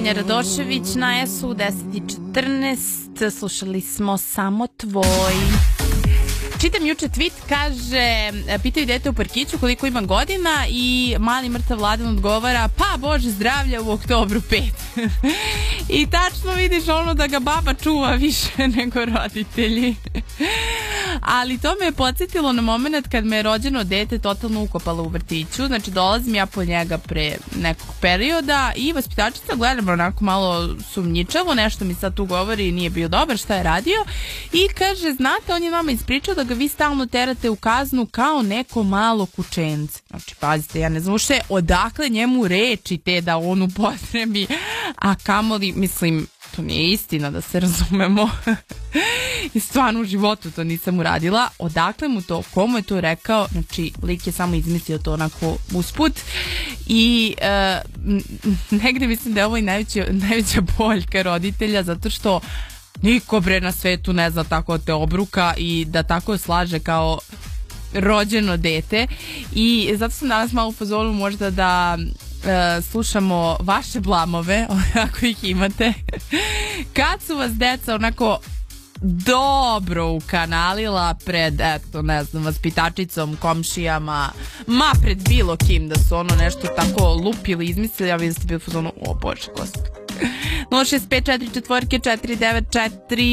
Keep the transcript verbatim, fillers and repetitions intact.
Nemanja Radošević na S U deset i četrnaest. Slušali smo Samo tvoj. Čitam juče tweet, kaže, pitaju dete u parkiću koliko ima godina i mali mrtav Vladan odgovara, pa Bože zdravlja u oktobru pet. I tačno vidiš ono da ga baba čuva više nego roditelji. Ali to me je podsjetilo na moment kad me je rođeno dete totalno ukopalo u vrtiću. Znači dolazim ja po njega pre nekog perioda i vaspitačica gleda onako malo sumnjičavo, nešto mi sad tu govori, nije bio dobar, šta je radio. I kaže, znate, on je nama ispričao da ga vi stalno terate u kaznu kao neko malo kućence. Znači, pazite, ja ne znam ušte odakle njemu reči te da on upotrebi, a kamoli, mislim, to nije istina, da se razumemo. I stvarno u životu to nisam uradila. Odakle mu to, komu je to rekao? Znači, lik je samo izmislio to onako usput. I e, negde mislim da je ovo i najveća, najveća boljka roditelja, zato što niko bre na svetu ne zna tako te obruka i da tako slaže kao rođeno dete. I zato sam danas malo u fazonu možda da Uh, slušamo vaše blamove, ako ih imate. Kad su vas deca onako dobro ukanalila pred, eto, ne znam, vaspitačicom, komšijama, ma pred bilo kim, da su ono nešto tako lupili, izmislili, ja vidim da ste bili u fazonu, o Bože, gospod. nula šest pet četiri četiri četiri devet četiri